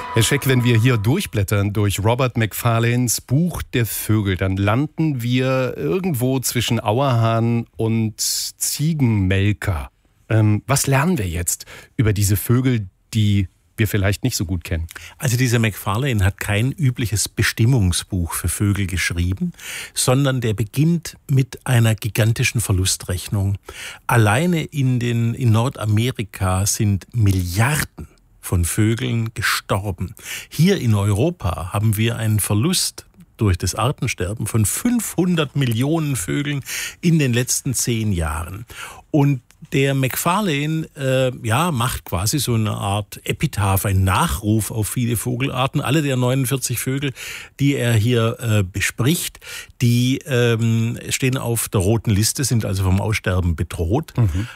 Herr Scheck, wenn wir hier durchblättern durch Robert Macfarlanes Buch der Vögel, dann landen wir irgendwo zwischen Auerhahn und Ziegenmelker. Was lernen wir jetzt über diese Vögel, die wir vielleicht nicht so gut kennen? Also dieser Macfarlane hat kein übliches Bestimmungsbuch für Vögel geschrieben, sondern der beginnt mit einer gigantischen Verlustrechnung. Alleine in Nordamerika sind Milliarden von Vögeln gestorben. Hier in Europa haben wir einen Verlust durch das Artensterben von 500 Millionen Vögeln in den letzten 10 Jahren. Und der Macfarlane macht quasi so eine Art Epitaph, ein Nachruf auf viele Vogelarten. Alle der 49 Vögel, die er hier bespricht, die stehen auf der roten Liste, sind also vom Aussterben bedroht.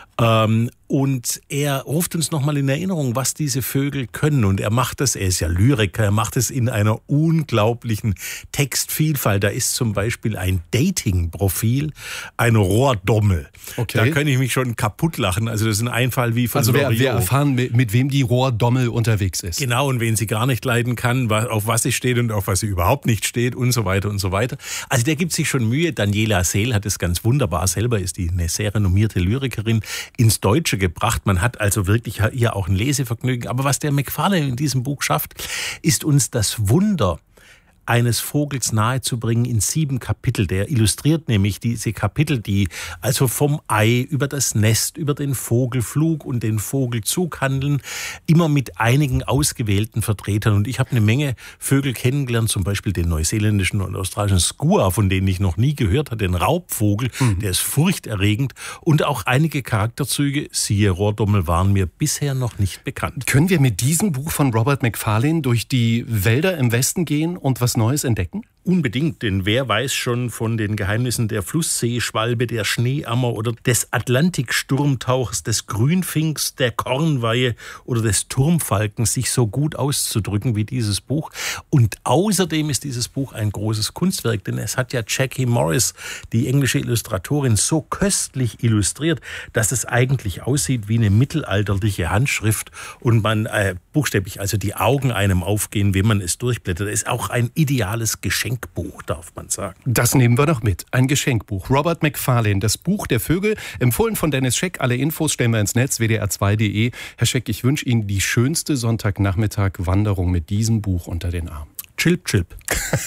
Und er ruft uns nochmal in Erinnerung, was diese Vögel können. Und er ist ja Lyriker, er macht es in einer unglaublichen Textvielfalt. Da ist zum Beispiel ein Dating-Profil, ein Rohrdommel. Okay. Da kann ich mich schon kaputt lachen. Also das ist ein Einfall wie von Loriot. Wir erfahren, mit wem die Rohrdommel unterwegs ist. Genau, und wen sie gar nicht leiden kann, auf was sie steht und auf was sie überhaupt nicht steht und so weiter und so weiter. Also der gibt sich schon Mühe. Daniela Seel hat es ganz wunderbar, selber ist die eine sehr renommierte Lyrikerin, ins Deutsche gebracht. Man hat also wirklich hier auch ein Lesevergnügen. Aber was der Macfarlane in diesem Buch schafft, ist uns das Wunder eines Vogels nahezubringen in 7 Kapitel. Der illustriert nämlich diese Kapitel, die also vom Ei über das Nest, über den Vogelflug und den Vogelzug handeln, immer mit einigen ausgewählten Vertretern. Und ich habe eine Menge Vögel kennengelernt, zum Beispiel den neuseeländischen und australischen Skua, von denen ich noch nie gehört hatte, den Raubvogel, der ist furchterregend. Und auch einige Charakterzüge, siehe Rohrdommel, waren mir bisher noch nicht bekannt. Können wir mit diesem Buch von Robert Macfarlane durch die Wälder im Westen gehen und was Neues entdecken? Unbedingt, denn wer weiß schon von den Geheimnissen der Flussseeschwalbe, der Schneeammer oder des Atlantiksturmtauchers, des Grünfinks, der Kornweihe oder des Turmfalkens sich so gut auszudrücken wie dieses Buch. Und außerdem ist dieses Buch ein großes Kunstwerk, denn es hat ja Jackie Morris, die englische Illustratorin, so köstlich illustriert, dass es eigentlich aussieht wie eine mittelalterliche Handschrift und man buchstäblich also die Augen einem aufgehen, wenn man es durchblättert. Es ist auch ein ideales Geschenkbuch, darf man sagen. Das nehmen wir doch mit. Ein Geschenkbuch. Robert Macfarlane, das Buch der Vögel, empfohlen von Dennis Scheck. Alle Infos stellen wir ins Netz, wdr2.de. Herr Scheck, ich wünsche Ihnen die schönste Sonntagnachmittag-Wanderung mit diesem Buch unter den Armen. Chilp, chilp.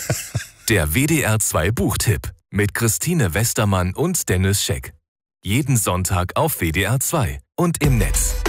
Der WDR2 Buchtipp mit Christine Westermann und Dennis Scheck. Jeden Sonntag auf WDR2 und im Netz.